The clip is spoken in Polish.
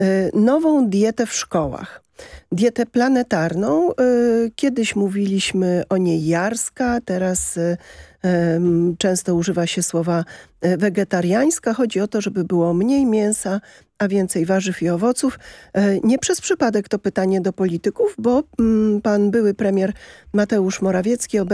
nową dietę w szkołach. Dietę planetarną. Kiedyś mówiliśmy o niej jarska, teraz często używa się słowa wegetariańska. Chodzi o to, żeby było mniej mięsa, a więcej warzyw i owoców. Nie przez przypadek to pytanie do polityków, bo pan były premier Mateusz Morawiecki